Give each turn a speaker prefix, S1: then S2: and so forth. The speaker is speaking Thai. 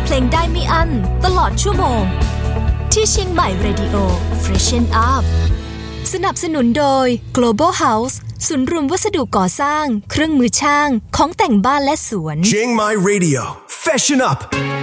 S1: เพลงได้ไม่อั้นตลอดชั่วโมงที่เชียงใหม่ Radio Freshen Up สนับสนุนโดย Global House ศูนย์รวมวัสดุก่อสร้างเครื่องมือช่างของแต่งบ้านและสวน
S2: เชียงใหม่ Radio Freshen Up